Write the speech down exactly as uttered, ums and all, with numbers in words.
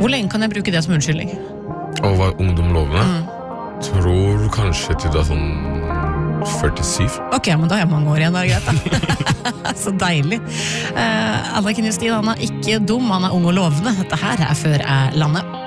Hvor lenge kan jeg bruke det som unnskyldning? Og var ungdom lovende? Mm. Tror kanskje til det er sånn førtisju. Ok, men da er jeg mange år igjen, da, greit da. Så deilig. Uh, Anniken Justin, han er ikke dum, han er ung og lovende. Dette her er Før jeg lander.